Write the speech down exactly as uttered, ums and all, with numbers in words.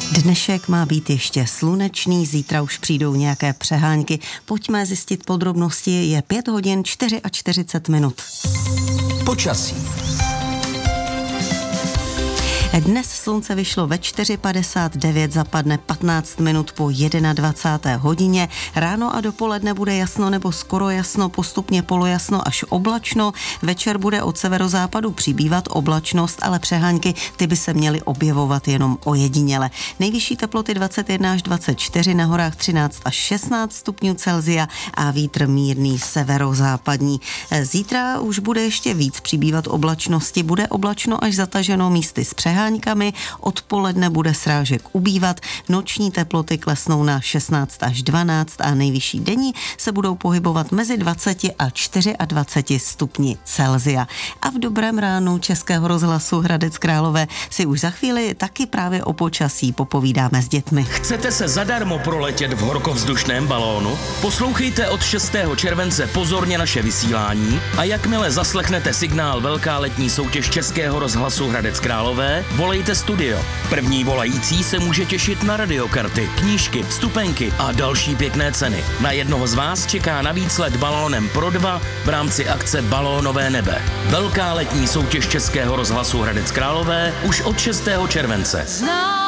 Dnešek má být ještě slunečný, zítra už přijdou nějaké přehánky. Pojďme zjistit podrobnosti, je pět hodin čtyřicet čtyři minut. Počasí. Dnes slunce vyšlo ve čtyři padesát devět, zapadne patnáct minut po dvacáté jedné hodině. Ráno a dopoledne bude jasno nebo skoro jasno, postupně polojasno až oblačno. Večer bude od severozápadu přibývat oblačnost, ale přehánky ty by se měly objevovat jenom ojediněle. Nejvyšší teploty dvacet jedna až dvacet čtyři, na horách třináct až šestnáct stupňů Celsia a vítr mírný severozápadní. Zítra už bude ještě víc přibývat oblačnosti, bude oblačno až zataženo místy s přehánky. Odpoledne bude srážek ubývat, noční teploty klesnou na šestnáct až dvanáct a nejvyšší denní se budou pohybovat mezi dvacet a dvacet čtyři stupni Celsia. A v dobrém ránu Českého rozhlasu Hradec Králové si už za chvíli taky právě o počasí popovídáme s dětmi. Chcete se zadarmo proletět v horkovzdušném balónu? Poslouchejte od šestého července pozorně naše vysílání a jakmile zaslechnete signál Velká letní soutěž Českého rozhlasu Hradec Králové, volejte studio. První volající se může těšit na radiokarty, knížky, vstupenky a další pěkné ceny. Na jednoho z vás čeká navíc let balónem pro dva v rámci akce Balónové nebe. Velká letní soutěž Českého rozhlasu Hradec Králové už od šestého července.